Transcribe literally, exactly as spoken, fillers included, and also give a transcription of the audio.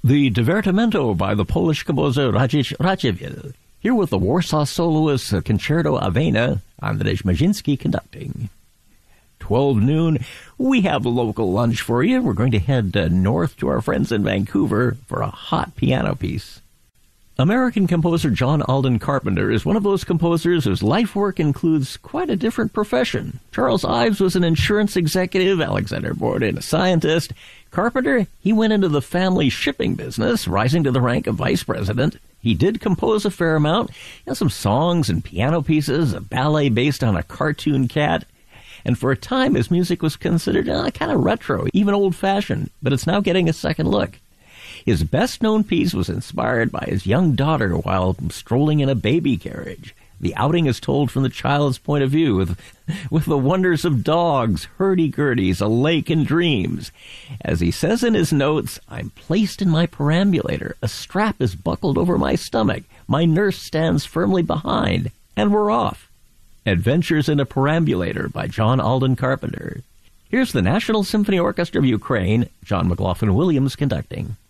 The Divertimento by the Polish composer Radzisz Radziwiłł, here with the Warsaw soloist Concerto Avena, Andrzej Mazinski conducting. twelve noon, we have a local lunch for you. We're going to head uh, north to our friends in Vancouver for a hot piano piece. American composer John Alden Carpenter is one of those composers whose life work includes quite a different profession. Charles Ives was an insurance executive, Alexander Borden a scientist. Carpenter, he went into the family shipping business, rising to the rank of vice president. He did compose a fair amount, you know, some songs and piano pieces, a ballet based on a cartoon cat. And for a time, his music was considered uh, kind of retro, even old-fashioned, but it's now getting a second look. His best-known piece was inspired by his young daughter while strolling in a baby carriage. The outing is told from the child's point of view, with, with the wonders of dogs, hurdy-gurdies, a lake, and dreams. As he says in his notes, I'm placed in my perambulator. A strap is buckled over my stomach. My nurse stands firmly behind, and we're off. Adventures in a Perambulator by John Alden Carpenter. Here's the National Symphony Orchestra of Ukraine, John McLaughlin Williams conducting.